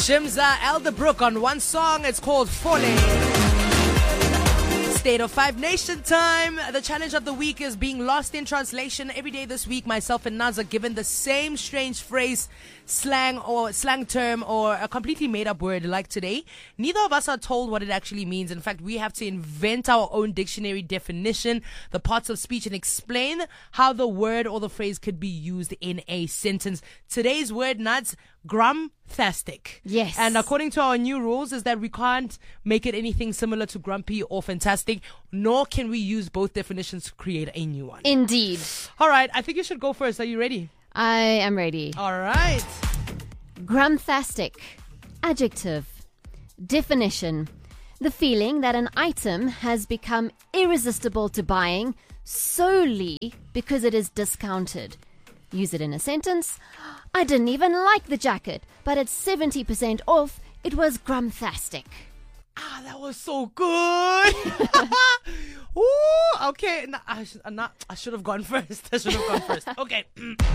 Shimza Elderbrook on one song. It's called Falling. State of Five Nation time. The challenge of the week is being lost in translation. Every day this week, myself and Naz are given the same strange phrase, slang term, or a completely made up word like today. Neither of us are told what it actually means. In fact, we have to invent our own dictionary definition, the parts of speech, and explain how the word or the phrase could be used in a sentence. Today's word, Naz, grumtastic. Yes. And according to our new rules is that we can't make it anything similar to grumpy or fantastic, nor can we use both definitions to create a new one. Indeed. All right, I think you should go first. Are you ready? I am ready. All right. Grumtastic. Adjective. Definition. The feeling that an item has become irresistible to buying solely because it is discounted. Use it in a sentence. I didn't even like the jacket, but at 70% off, it was grumtastic. Ah, that was so good. Ooh, okay. No, I should have gone first. Okay.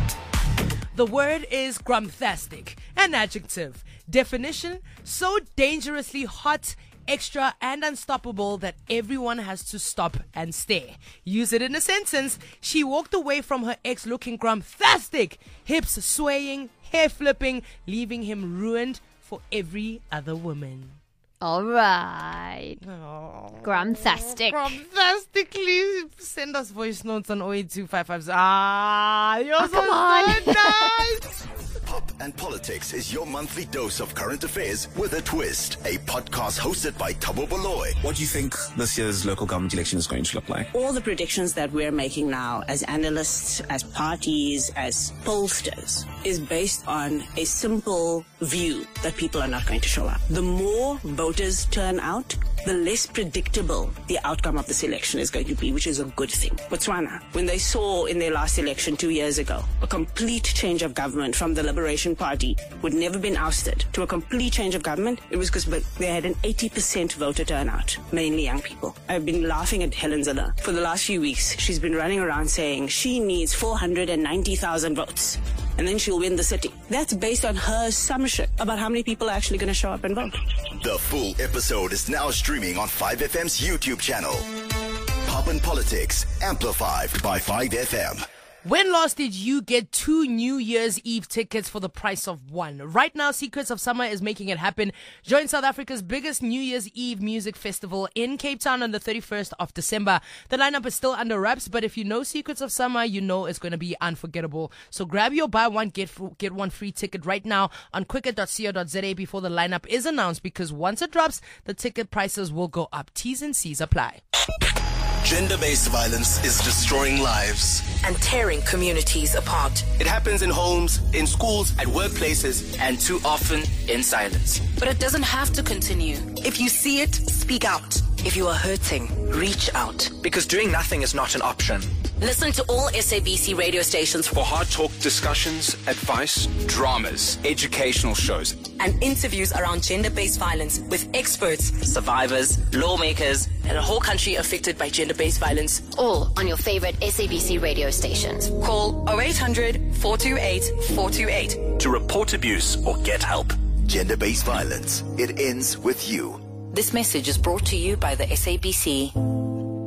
The word is grumtastic, an adjective. Definition, so dangerously hot, extra and unstoppable that everyone has to stop and stare. Use it in a sentence. She walked away from her ex looking grumtastic, hips swaying, hair flipping, leaving him ruined for every other woman. All right. Oh. Grumtastic. Grumtastically send us voice notes on 08255. Ah, you're so come on. nice. Pop and Politics is your monthly dose of current affairs with a twist. A podcast hosted by Thabo Baloy. What do you think this year's local government election is going to look like? All the predictions that we're making now as analysts, as parties, as pollsters is based on a simple view that people are not going to show up. The more voters turn out, the less predictable the outcome of this election is going to be, which is a good thing. Botswana, when they saw in their last election 2 years ago a complete change of government from the Liberation Party, who had never been ousted, to a complete change of government, it was because they had an 80% voter turnout, mainly young people. I've been laughing at Helen Zille for the last few weeks. She's been running around saying she needs 490,000 votes, and then she'll win the city. That's based on her assumption about how many people are actually going to show up and vote. The full episode is now streaming on 5FM's YouTube channel. Pop and Politics, amplified by 5FM. When last did you get 2 New Year's Eve tickets for the price of 1? Right now, Secrets of Summer is making it happen. Join South Africa's biggest New Year's Eve music festival in Cape Town on the 31st of December. The lineup is still under wraps, but if you know Secrets of Summer, you know it's going to be unforgettable. So grab your buy one, get one free ticket right now on quicker.co.za before the lineup is announced, because once it drops, the ticket prices will go up. T's and C's apply. Gender-based violence is destroying lives and tearing communities apart. It happens in homes, in schools, at workplaces, and too often in silence. But it doesn't have to continue. If you see it, speak out. If you are hurting, reach out. Because doing nothing is not an option. Listen to all SABC radio stations for hard talk discussions, advice, dramas, educational shows, and interviews around gender-based violence with experts, survivors, lawmakers, and a whole country affected by gender-based violence. All on your favorite SABC radio stations. Call 0800 428 428 to report abuse or get help. Gender-based violence. It ends with you. This message is brought to you by the SABC.